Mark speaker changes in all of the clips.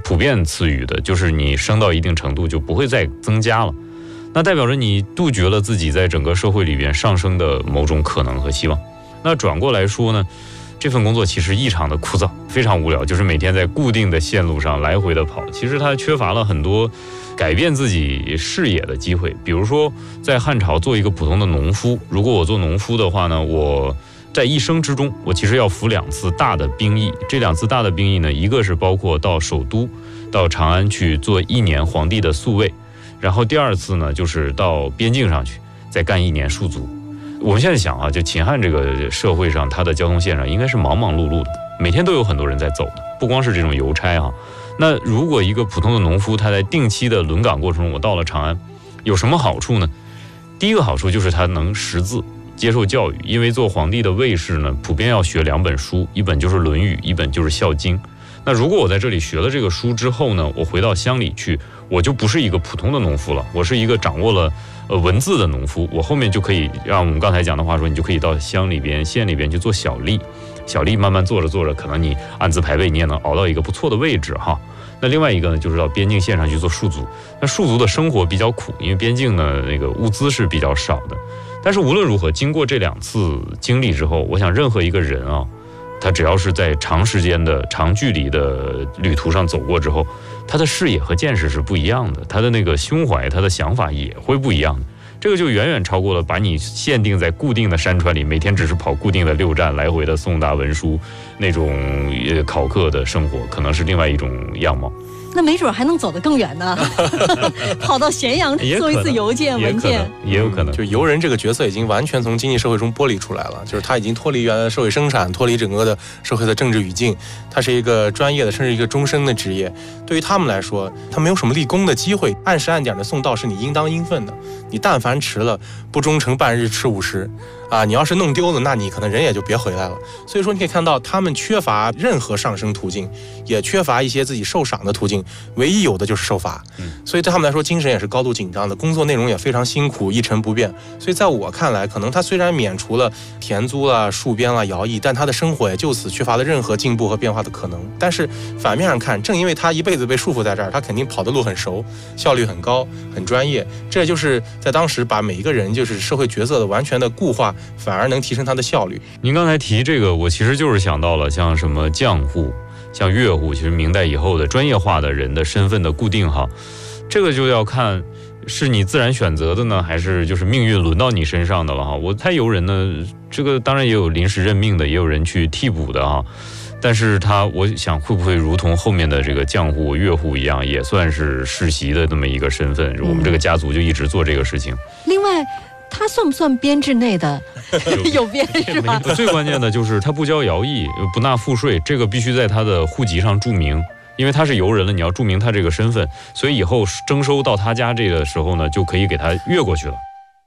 Speaker 1: 普遍赐予的，就是你升到一定程度就不会再增加了。那代表着你杜绝了自己在整个社会里边上升的某种可能和希望。那转过来说呢，这份工作其实异常的枯燥，非常无聊，就是每天在固定的线路上来回的跑。其实它缺乏了很多改变自己视野的机会。比如说在汉朝做一个普通的农夫，如果我做农夫的话呢，我在一生之中，我其实要服2次大的兵役。这2次大的兵役呢，一个是包括到首都到长安去做1年皇帝的宿卫，然后第2次呢就是到边境上去再干1年戍卒。我们现在想啊，就秦汉这个社会上，它的交通线上应该是忙忙碌碌的，每天都有很多人在走的，不光是这种邮差啊。那如果一个普通的农夫，他在定期的轮岗过程中，我到了长安，有什么好处呢？第一个好处就是他能识字，接受教育。因为做皇帝的卫士呢，普遍要学2本书，一本就是《论语》，一本就是《孝经》。那如果我在这里学了这个书之后呢，我回到乡里去，我就不是一个普通的农夫了，我是一个掌握了文字的农夫。我后面就可以让我们刚才讲的话说，你就可以到乡里边、县里边去做小吏，小吏慢慢做着做着，可能你按资排辈，你也能熬到一个不错的位置哈。那另外一个呢，就是到边境线上去做戍卒。那戍卒的生活比较苦，因为边境呢那个物资是比较少的。但是无论如何，经过这2次经历之后，我想任何一个人啊，他只要是在长时间的长距离的旅途上走过之后，他的视野和见识是不一样的，他的那个胸怀，他的想法也会不一样的。这个就远远超过了把你限定在固定的山川里，每天只是跑固定的6站来回的送达文书那种考课的生活，可能是另外一种样貌。
Speaker 2: 那没准还能走得更远呢，跑到咸阳做一次邮件文件，
Speaker 1: 也有可能。
Speaker 3: 就游人这个角色已经完全从经济社会中剥离出来了，就是他已经脱离原来的社会生产，脱离整个的社会的政治语境，他是一个专业的，甚至一个终身的职业。对于他们来说，他没有什么立功的机会，按时按点的送到是你应当应分的，你但凡迟了，不忠诚半日吃50啊，你要是弄丢了，那你可能人也就别回来了。所以说你可以看到他们缺乏任何上升途径，也缺乏一些自己受赏的途径，唯一有的就是受罚。所以对他们来说精神也是高度紧张的，工作内容也非常辛苦，一成不变。所以在我看来，可能他虽然免除了田租啦、戍边啦、徭役，但他的生活也就此缺乏了任何进步和变化的可能。但是反面上看，正因为他一辈子被束缚在这儿，他肯定跑的路很熟，效率很高，很专业。这也就是在当时把每一个人就是社会角色的完全的固化，反而能提升他的效率。
Speaker 1: 您刚才提这个，我其实就是想到了像什么匠户、像乐户，其实明代以后的专业化的人的身份的固定哈，这个就要看是你自然选择的呢，还是就是命运轮到你身上的了哈。我猜游人呢，这个当然也有临时任命的，也有人去替补的哈。但是我想会不会如同后面的这个匠户、乐户一样，也算是世袭的这么一个身份？我们这个家族就一直做这个事情。
Speaker 2: 另外，他算不算编制内的？有编是吧？
Speaker 1: 最关键的就是他不交徭役，不纳赋税，这个必须在他的户籍上注明。因为他是游人了，你要注明他这个身份，所以以后征收到他家这个时候呢，就可以给他越过去了。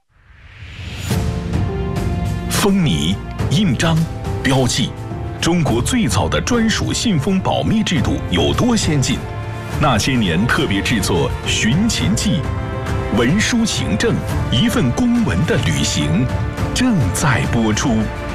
Speaker 4: 封泥、印章、标记，中国最早的专属信封保密制度有多先进？那些年特别制作《寻秦记》，文书行政，一份公文的旅行，正在播出。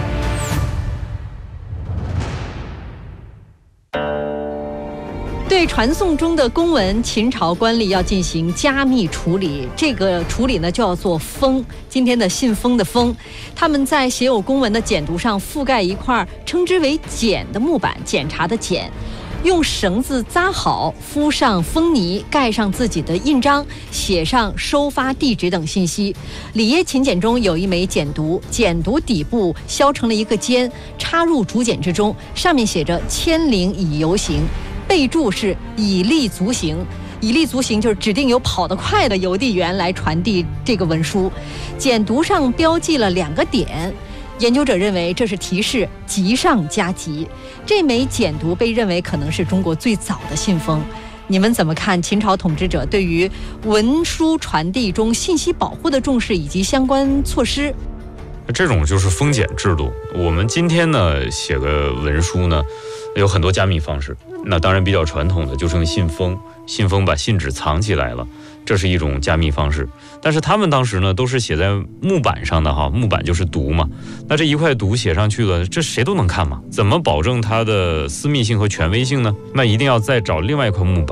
Speaker 2: 对传送中的公文，秦朝官吏要进行加密处理，这个处理呢就要做封。今天的信封的封，他们在写有公文的简牍上覆盖一块称之为检的木板，检查的检，用绳子扎好，敷上封泥，盖上自己的印章，写上收发地址等信息。里耶秦简中有一枚简牍，简牍底部削成了一个尖，插入竹简之中，上面写着千陵以游行，备注是以力足行。以力足行就是指定有跑得快的邮递员来传递这个文书。简牍上标记了2个点，研究者认为这是提示急上加急。这枚简牍被认为可能是中国最早的信封。你们怎么看秦朝统治者对于文书传递中信息保护的重视以及相关措施？
Speaker 1: 这种就是封检制度。我们今天呢写个文书呢，有很多加密方式。那当然比较传统的就是用信封，信封把信纸藏起来了，这是一种加密方式。但是他们当时呢都是写在木板上的哈，木板就是牍嘛，那这一块牍写上去了，这谁都能看嘛，怎么保证它的私密性和权威性呢？那一定要再找另外一块木板